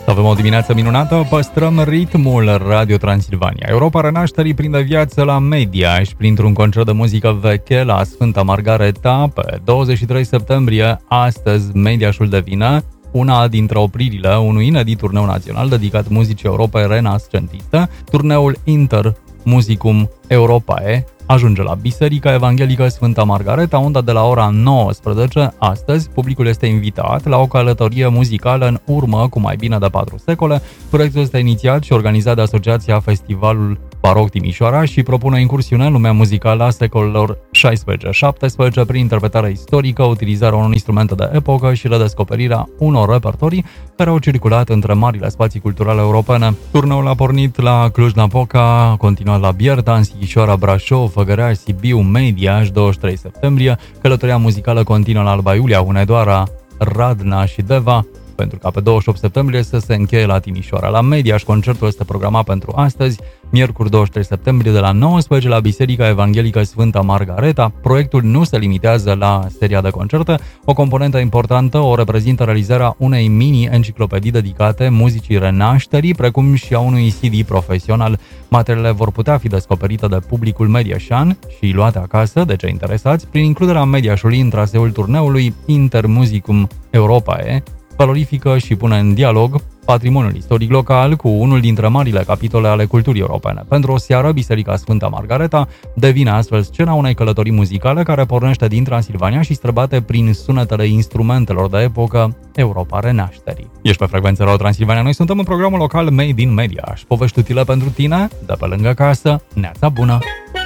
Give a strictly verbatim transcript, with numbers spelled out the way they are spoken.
Avem o dimineață minunată, păstrăm ritmul Radio Transilvania. Europa Renașterii prinde viață la Mediaș printr-un concert de muzică veche la Sfânta Margareta pe douăzeci și trei septembrie. Astăzi Mediașul devine una dintre opririle unui inedit turneu național dedicat muzicii Europei renascentiste. Turneul Inter Musicum Europae ajunge la Biserica Evanghelică Sfânta Margareta, unde de la ora nouăsprezece astăzi publicul este invitat la o călătorie muzicală în urmă cu mai bine de patru secole. Proiectul este inițiat și organizat de Asociația Festivalul Baroc Timișoara și propune incursiune în lumea muzicală a secolelor șaisprezece șaptesprezece prin interpretarea istorică, utilizarea unor instrumente de epocă și redescoperirea unor repertorii care au circulat între marile spații culturale europene. Turneul a pornit la Cluj-Napoca, a continuat la Bierta, Sighișoara, Brașov, Făgăraș, Sibiu, Mediaș, douăzeci și trei septembrie. Călătoria muzicală continuă la Alba Iulia, Hunedoara, Radna și Deva, pentru ca pe douăzeci și opt septembrie să se încheie la Timișoara. La Mediaș, concertul este programat pentru astăzi, miercuri douăzeci și trei septembrie, de la nouăsprezece la Biserica Evanghelică Sfânta Margareta. Proiectul nu se limitează la seria de concerte. O componentă importantă o reprezintă realizarea unei mini-enciclopedii dedicate muzicii renașterii, precum și a unui C D profesional. Materialele vor putea fi descoperite de publicul mediașan și luate acasă de cei interesați prin includerea Mediașului în traseul turneului Inter Musicum Europae, valorifică și pune în dialog patrimoniul istoric local cu unul dintre marile capitole ale culturii europene. Pentru o seară, Biserica Sfânta Margareta devine astfel scena unei călătorii muzicale care pornește din Transilvania și străbate prin sunetele instrumentelor de epocă Europa Renașterii. Ești pe frecvența Radio Transilvania, noi suntem în programul local Made in Mediaș. Povești utile pentru tine, de pe lângă casă, neața bună!